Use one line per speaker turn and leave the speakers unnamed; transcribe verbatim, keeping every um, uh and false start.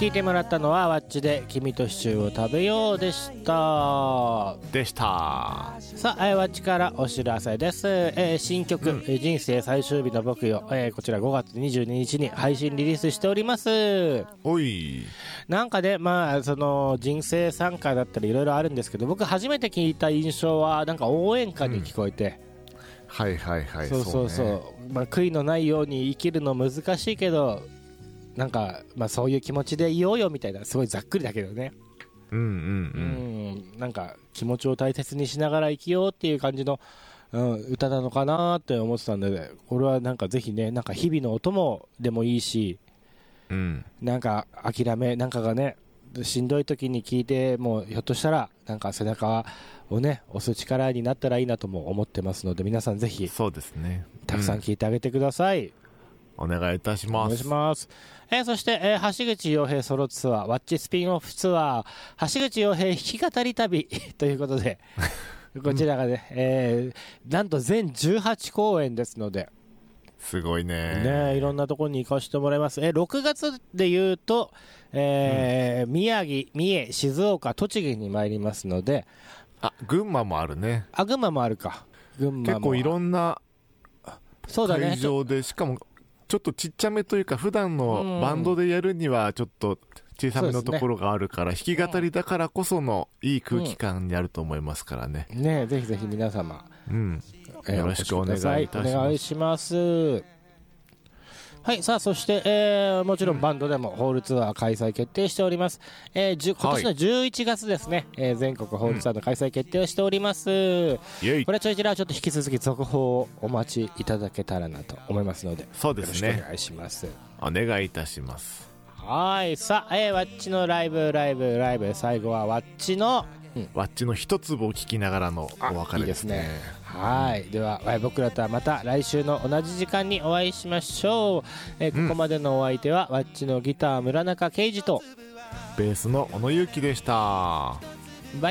聞いてもらったのはワッチで君とシチューを食べようでした
でした
さあ、えー、ワッチからお知らせです、えー、新曲、うん、人生最終日の僕よ、えー、こちらごがつにじゅうににちに配信リリースしております。
おい
なんかね、まあその人生参加だったりいろいろあるんですけど、僕初めて聞いた印象はなんか応援歌に聞こえて、うん、
はいはいはい、
そうそうそう、そうね、まあ、悔いのないように生きるの難しいけどなんか、まあ、そういう気持ちでいようよみたいな、すごいざっくりだけどね、
うんうんうん、
うん、なんか気持ちを大切にしながら生きようっていう感じの、うん、歌なのかなって思ってたんで、これはなんかぜひね、なんか日々のお供でもいいし、うん、なんか諦めなんかがねしんどい時に聞いてもひょっとしたらなんか背中をね押す力になったらいいなとも思ってますので、皆さんぜひ
そうですね、
たくさん聞いてあげてください、
うん、お願いいたします。
お願いします。えー、そして、えー、橋口洋平ソロツアーワッチスピンオフツアー橋口洋平弾き語り旅ということでこちらがね、えー、なんと全じゅうはちこうえんですので、
すごいね
ね、いろんなところに行かせてもらいます。えろくがつでいうと、えーうん、宮城、三重、静岡、栃木に参りますので、
あ、群馬もあるね。
あ、群馬もあるか。群馬も
結構いろんな会場で、しかもちょっとちっちゃめというか普段のバンドでやるにはちょっと小さめのところがあるから、ね、弾き語りだからこそのいい空気感になると思いますからね、
うん、ね、ぜひぜひ皆様、
うん、よろしくお願いいたします。
お願いします。はい、さあそして、えー、もちろんバンドでもホールツアー開催決定しております、えー、今年のじゅういちがつですね、はい、えー、全国ホールツアーの開催決定をしております、うん、これちょいちらちょっと引き続き続報をお待ちいただけたらなと思いますので、
そうですね、
よろしくお願いします。
お願いいたします。
はい、さあ、えー、ワッチのライブライブライブ、最後はワッチの、
うん、ワッチの一粒を聞きながらのお別れですね。いいですね。
はい、では僕らとはまた来週の同じ時間にお会いしましょう、えー、ここまでのお相手は、うん、ワッチのギター村中圭司と
ベースの小野裕樹でした。